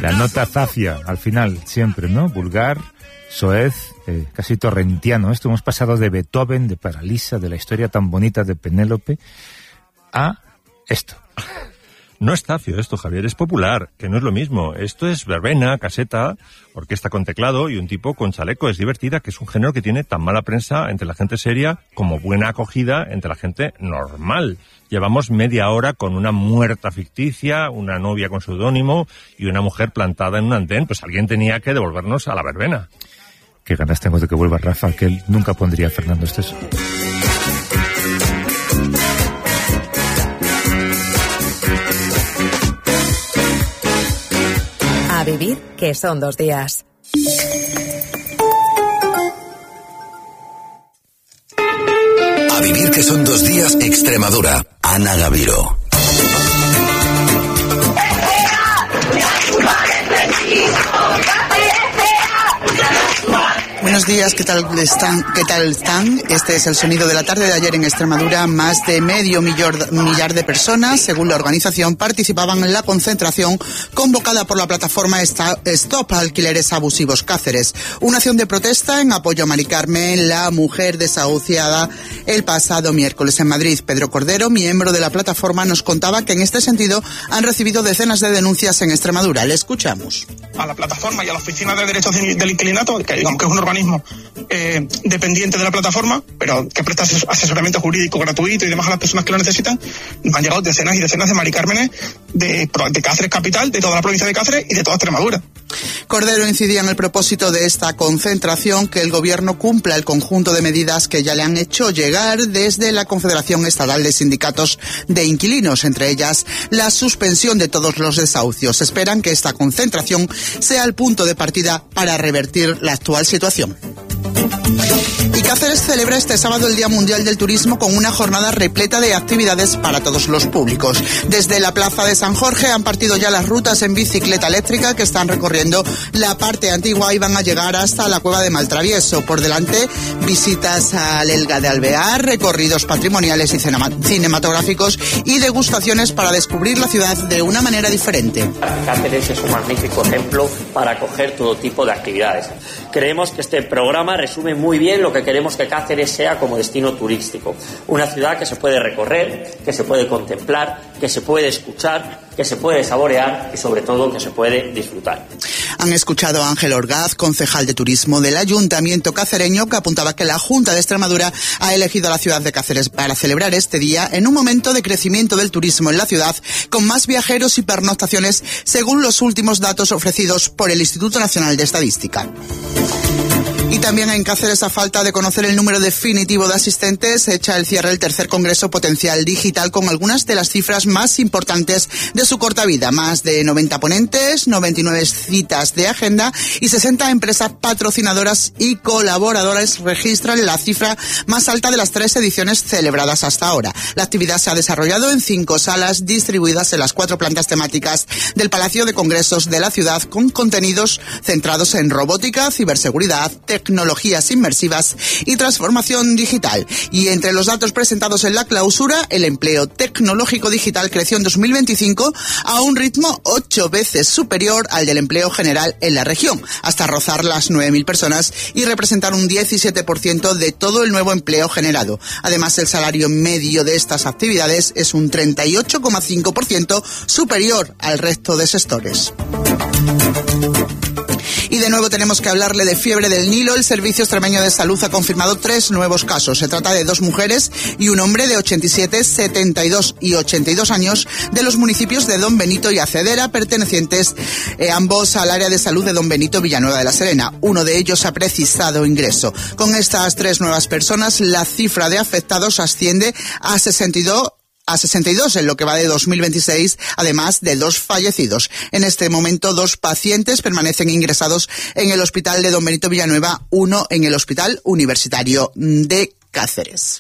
La nota zafia, al final, siempre, ¿no? Vulgar, soez, casi torrentiano. Esto hemos pasado de Beethoven, de Paralisa, de la historia tan bonita de Penélope, a esto. No es zafio esto, Javier, es popular, que no es lo mismo. Esto es verbena, caseta, orquesta con teclado y un tipo con chaleco. Es divertida, que es un género que tiene tan mala prensa entre la gente seria como buena acogida entre la gente normal. Llevamos media hora con una muerta ficticia, una novia con seudónimo y una mujer plantada en un andén. Pues alguien tenía que devolvernos a la verbena. Qué ganas tengo de que vuelva Rafa, que él nunca pondría a Fernando Esteso. A vivir, que son 2 días. A vivir, que son 2 días, Extremadura. Ana Gaviró. Buenos días, ¿qué tal están? Este es el sonido de la tarde de ayer en Extremadura. Más de medio millar de personas, según la organización, participaban en la concentración convocada por la plataforma Stop Alquileres Abusivos Cáceres. Una acción de protesta en apoyo a Mari Carmen, la mujer desahuciada el pasado miércoles en Madrid. Pedro Cordero, miembro de la plataforma, nos contaba que en este sentido han recibido decenas de denuncias en Extremadura. Le escuchamos. A la plataforma y a la Oficina de Derechos del Inquilinato, que digamos que es un organismo dependiente de la plataforma, pero que presta asesoramiento jurídico gratuito y demás a las personas que lo necesitan. Nos han llegado decenas y decenas de Mari Cármenes de Cáceres capital, de toda la provincia de Cáceres y de toda Extremadura. Cordero incidía en el propósito de esta concentración, que el gobierno cumpla el conjunto de medidas que ya le han hecho llegar desde la Confederación Estatal de Sindicatos de Inquilinos, entre ellas la suspensión de todos los desahucios. Esperan que esta concentración sea el punto de partida para revertir la actual situación. Y Cáceres celebra este sábado el Día Mundial del Turismo con una jornada repleta de actividades para todos los públicos. Desde la Plaza de San Jorge han partido ya las rutas en bicicleta eléctrica que están recorriendo la parte antigua y van a llegar hasta la Cueva de Maltravieso. Por delante, visitas al Elga de Alvear, recorridos patrimoniales y cinematográficos y degustaciones para descubrir la ciudad de una manera diferente. Cáceres es un magnífico ejemplo para acoger todo tipo de actividades. Creemos que este programa resume muy bien lo que queremos que Cáceres sea como destino turístico. Una ciudad que se puede recorrer, que se puede contemplar, que se puede escuchar, que se puede saborear y sobre todo que se puede disfrutar. Han escuchado a Ángel Orgaz, concejal de turismo del Ayuntamiento cacereño, que apuntaba que la Junta de Extremadura ha elegido a la ciudad de Cáceres para celebrar este día en un momento de crecimiento del turismo en la ciudad, con más viajeros y pernoctaciones según los últimos datos ofrecidos por el Instituto Nacional de Estadística. Y también en Cáceres, a falta de conocer el número definitivo de asistentes, echa el cierre el tercer Congreso Potencial Digital con algunas de las cifras más importantes de su corta vida. Más de 90 ponentes, 99 citas de agenda y 60 empresas patrocinadoras y colaboradoras registran la cifra más alta de las 3 ediciones celebradas hasta ahora. La actividad se ha desarrollado en 5 salas distribuidas en las 4 plantas temáticas del Palacio de Congresos de la ciudad, con contenidos centrados en robótica, ciberseguridad, tecnologías inmersivas y transformación digital. Y entre los datos presentados en la clausura, el empleo tecnológico digital creció en 2025 a un ritmo 8 veces superior al del empleo general en la región, hasta rozar las 9.000 personas y representar un 17% de todo el nuevo empleo generado. Además, el salario medio de estas actividades es un 38,5% superior al resto de sectores. Y de nuevo tenemos que hablarle de fiebre del Nilo. El Servicio Extremeño de Salud ha confirmado 3 nuevos casos. Se trata de 2 mujeres y un hombre de 87, 72 y 82 años de los municipios de Don Benito y Acedera, pertenecientes ambos al área de salud de Don Benito, Villanueva de la Serena. Uno de ellos ha precisado ingreso. Con estas 3 nuevas personas, la cifra de afectados asciende a 62 en lo que va de 2026, además de 2 fallecidos. En este momento, 2 pacientes permanecen ingresados en el Hospital de Don Benito Villanueva, 1 en el Hospital Universitario de Cáceres.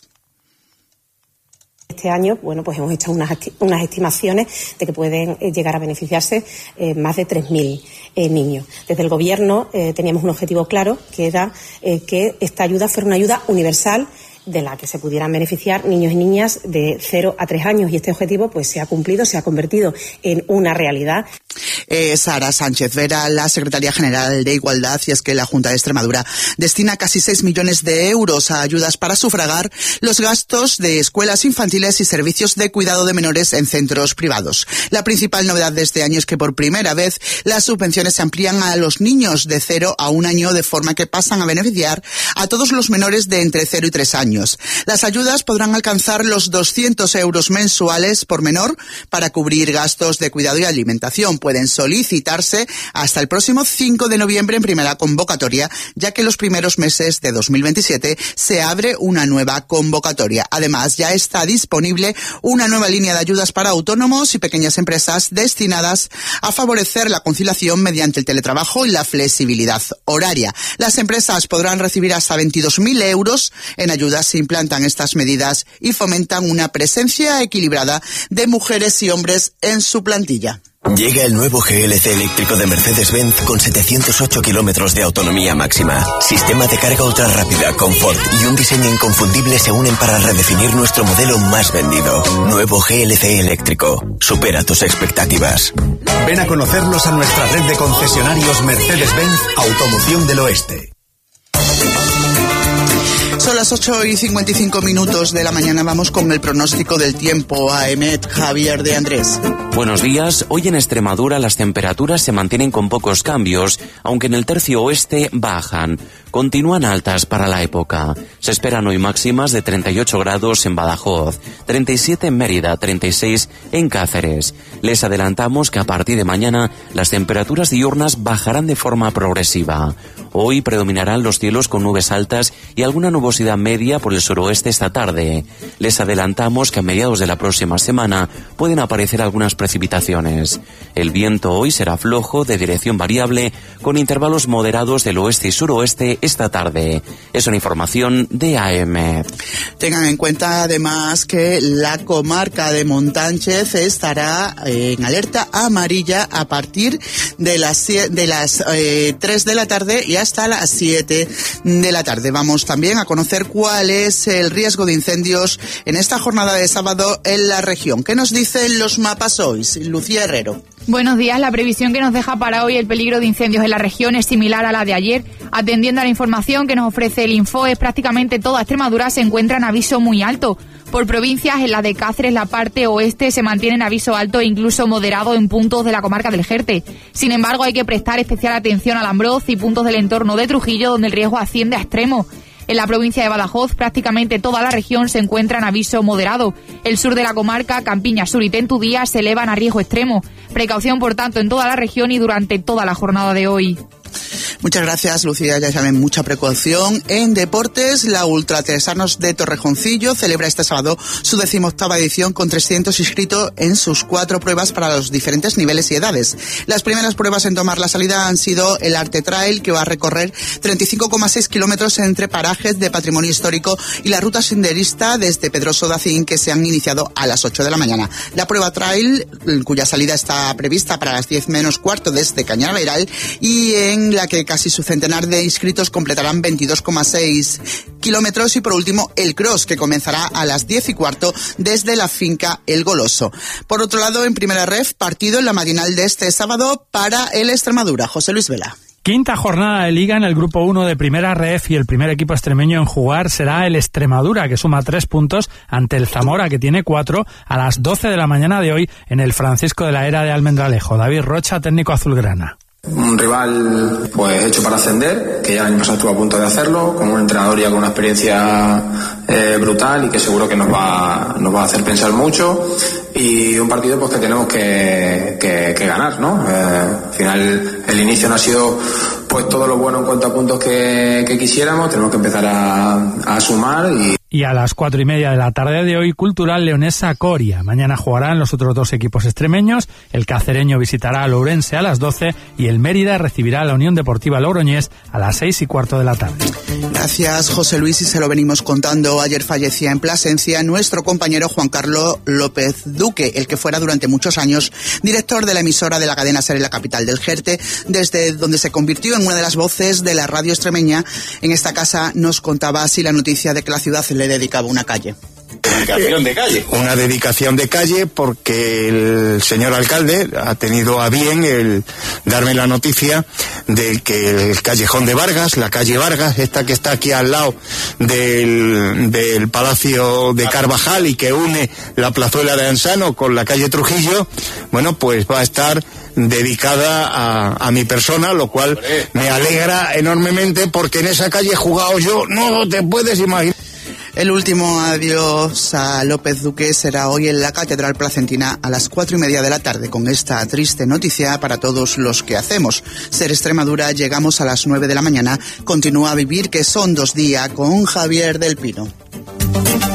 Este año, pues hemos hecho unas estimaciones de que pueden llegar a beneficiarse más de 3.000 niños. Desde el Gobierno teníamos un objetivo claro, que era que esta ayuda fuera una ayuda universal de la que se pudieran beneficiar niños y niñas de 0 a 3 años, y este objetivo pues se ha cumplido, se ha convertido en una realidad. Sara Sánchez Vera, la secretaria general de Igualdad, y es que la Junta de Extremadura destina casi 6 millones de euros a ayudas para sufragar los gastos de escuelas infantiles y servicios de cuidado de menores en centros privados. La principal novedad de este año es que por primera vez las subvenciones se amplían a los niños de 0 a 1 año, de forma que pasan a beneficiar a todos los menores de entre 0 y 3 años. Las ayudas podrán alcanzar los 200 euros mensuales por menor para cubrir gastos de cuidado y alimentación. Pueden solicitarse hasta el próximo 5 de noviembre en primera convocatoria, ya que en los primeros meses de 2027 se abre una nueva convocatoria. Además, ya está disponible una nueva línea de ayudas para autónomos y pequeñas empresas destinadas a favorecer la conciliación mediante el teletrabajo y la flexibilidad horaria. Las empresas podrán recibir hasta 22.000 euros en ayudas se implantan estas medidas y fomentan una presencia equilibrada de mujeres y hombres en su plantilla. Llega el nuevo GLC eléctrico de Mercedes-Benz con 708 kilómetros de autonomía máxima. Sistema de carga ultra rápida, confort y un diseño inconfundible se unen para redefinir nuestro modelo más vendido. Nuevo GLC eléctrico. Supera tus expectativas. Ven a conocernos a nuestra red de concesionarios Mercedes-Benz Automoción del Oeste. Son las 8:55 de la mañana. Vamos con el pronóstico del tiempo a EMET. Javier de Andrés. Buenos días. Hoy en Extremadura las temperaturas se mantienen con pocos cambios, aunque en el tercio oeste bajan. Continúan altas para la época. Se esperan hoy máximas de 38 grados en Badajoz, 37 en Mérida, 36 en Cáceres. Les adelantamos que a partir de mañana las temperaturas diurnas bajarán de forma progresiva. Hoy predominarán los cielos con nubes altas y alguna nubosidad media por el suroeste esta tarde. Les adelantamos que a mediados de la próxima semana pueden aparecer algunas precipitaciones. El viento hoy será flojo, de dirección variable, con intervalos moderados del oeste y suroeste esta tarde. Es una información de AEMET. Tengan en cuenta además que la comarca de Montánchez estará en alerta amarilla a partir de las 3 de la tarde y hasta las 7 de la tarde. Vamos también a conocer cuál es el riesgo de incendios en esta jornada de sábado en la región. ¿Qué nos dicen los mapas hoy? Lucía Herrero. Buenos días. La previsión que nos deja para hoy el peligro de incendios en la región es similar a la de ayer. Atendiendo a la información que nos ofrece el Infoes, prácticamente toda Extremadura se encuentra en aviso muy alto. Por provincias, en la de Cáceres, la parte oeste, se mantiene en aviso alto e incluso moderado en puntos de la comarca del Jerte. Sin embargo, hay que prestar especial atención al Ambroz y puntos del entorno de Trujillo, donde el riesgo asciende a extremo. En la provincia de Badajoz, prácticamente toda la región se encuentra en aviso moderado. El sur de la comarca, Campiña Sur y Tentudía, se elevan a riesgo extremo. Precaución, por tanto, en toda la región y durante toda la jornada de hoy. Muchas gracias, Lucía. Ya saben, mucha precaución. En deportes, la Ultratesanos de Torrejoncillo celebra este sábado su 18ª edición con 300 inscritos en sus 4 pruebas para los diferentes niveles y edades. Las primeras pruebas en tomar la salida han sido el Arte Trail, que va a recorrer 35,6 kilómetros entre parajes de patrimonio histórico, y la ruta senderista desde Pedroso de Acín, que se han iniciado a las 8 de la mañana. La prueba Trail, cuya salida está prevista para las 10 menos cuarto desde Cañaveral, y en la que casi su centenar de inscritos completarán 22,6 kilómetros, y por último el Cross, que comenzará a las 10 y cuarto desde la finca El Goloso. Por otro lado, en primera ref, partido en la matinal de este sábado para el Extremadura. José Luis Vela. Quinta jornada de Liga en el Grupo 1 de Primera Ref, y el primer equipo extremeño en jugar será el Extremadura, que suma 3 puntos ante el Zamora, que tiene 4, a las 12 de la mañana de hoy en el Francisco de la Era de Almendralejo. David Rocha, técnico azulgrana. Un rival pues hecho para ascender, que ya el año pasado estuvo a punto de hacerlo, con un entrenador ya con una experiencia brutal, y que seguro que nos va a hacer pensar mucho, y un partido pues que tenemos que ganar, ¿no? Al final el inicio no ha sido pues todo lo bueno en cuanto a puntos que quisiéramos. Tenemos que empezar a sumar. Y a las 4:30 de la tarde de hoy, Cultural Leonesa Coria. Mañana jugarán los otros 2 equipos extremeños. El cacereño visitará a Lourense a las 12 y el Mérida recibirá a la Unión Deportiva Logroñés a las 6:15 de la tarde. Gracias, José Luis, y se lo venimos contando. Ayer fallecía en Plasencia nuestro compañero Juan Carlos López Duque, el que fuera durante muchos años director de la emisora de la cadena SER en la capital del Jerte, desde donde se convirtió en una de las voces de la radio extremeña. En esta casa nos contaba así la noticia de que la ciudad celebra le dedicaba una calle. Dedicación de calle. Una dedicación de calle porque el señor alcalde ha tenido a bien el darme la noticia de que el callejón de Vargas, la calle Vargas, esta que está aquí al lado del Palacio de Carvajal y que une la plazuela de Ansano con la calle Trujillo, bueno, pues va a estar dedicada a mi persona, lo cual me alegra enormemente porque en esa calle he jugado yo, no te puedes imaginar. El último adiós a López Duque será hoy en la Catedral Placentina a las 4:30 de la tarde. Con esta triste noticia para todos los que hacemos Ser Extremadura, llegamos a las 9 de la mañana. Continúa a vivir, que son 2 días, con Javier del Pino.